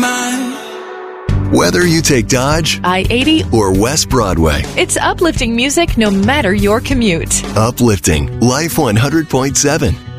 mind. Whether you take Dodge, I-80, or West Broadway, it's uplifting music no matter your commute. uplifting Life 100.7.